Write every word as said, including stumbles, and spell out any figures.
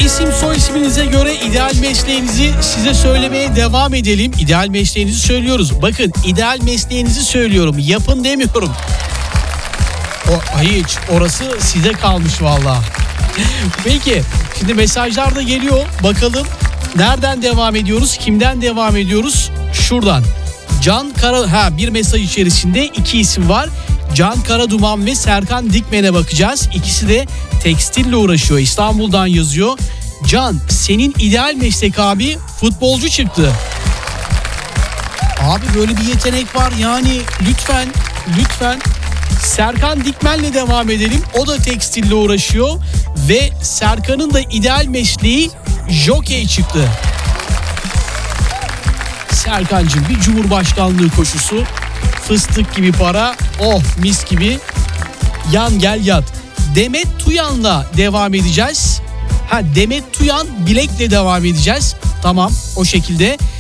İsim soy isminize göre ideal mesleğinizi size söylemeye devam edelim. İdeal mesleğinizi söylüyoruz. Bakın, ideal mesleğinizi söylüyorum. Yapın demiyorum. O, hiç orası size kalmış valla. Peki şimdi mesajlar da geliyor. Bakalım nereden devam ediyoruz? Kimden devam ediyoruz? Şuradan. Can Kara... Ha, bir mesaj içerisinde iki isim var. Can Karaduman ve Serkan Dikmen'e bakacağız. İkisi de tekstille uğraşıyor. İstanbul'dan yazıyor. Can, senin ideal meslek abi futbolcu çıktı. Abi böyle bir yetenek var yani, lütfen lütfen. Serkan Dikmen'le devam edelim. O da tekstille uğraşıyor ve Serkan'ın da ideal mesleği jokey çıktı. Serkancığım, bir cumhurbaşkanlığı koşusu, fıstık gibi para, oh mis gibi, yan gel yat. Demet Tuyan'la devam edeceğiz. Ha, Demet Tuyan Bilek'le devam edeceğiz. Tamam, o şekilde.